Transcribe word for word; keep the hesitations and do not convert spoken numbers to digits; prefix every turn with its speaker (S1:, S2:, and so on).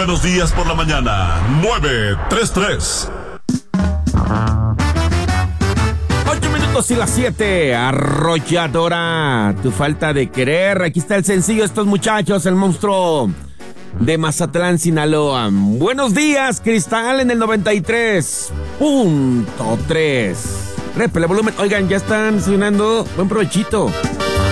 S1: Buenos días por la mañana, nueve tres tres.
S2: Ocho minutos y las siete, arrolladora, tu falta de querer. Aquí está el sencillo de estos muchachos, el monstruo de Mazatlán, Sinaloa. Buenos días, Cristal, en el noventa y tres punto tres. Repele volumen. Oigan, ya están desayunando. Buen provechito.